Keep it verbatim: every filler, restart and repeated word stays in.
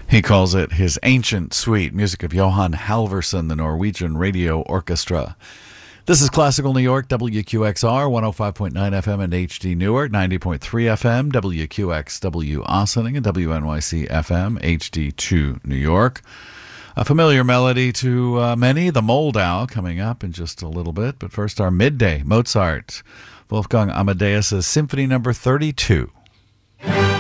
He calls it his Ancient Suite, music of Johan Halvorsen, the Norwegian Radio Orchestra. This is Classical New York, W Q X R, one oh five point nine F M and H D Newark, ninety point three F M, W Q X W Ossining, and W N Y C F M, H D two New York. A familiar melody to uh, many, the Moldau, coming up in just a little bit. But first, our midday, Mozart, Wolfgang Amadeus' Symphony Number thirty-two.